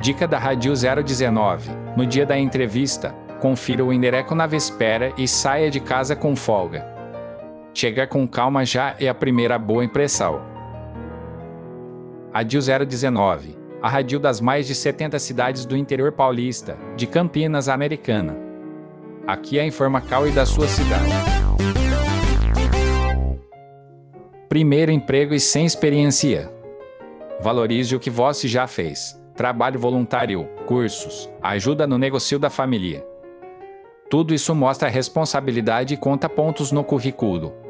Dica da Rádio 019. No dia da entrevista, confira o endereço na véspera e saia de casa com folga. Chegar com calma já é a primeira boa impressão. Rádio 019. A rádio das mais de 70 cidades do interior paulista, de Campinas, Americana. Aqui é a Informacal e da sua cidade. Primeiro emprego e sem experiência. Valorize o que você já fez. Trabalho voluntário, cursos, ajuda no negócio da família. Tudo isso mostra responsabilidade e conta pontos no currículo.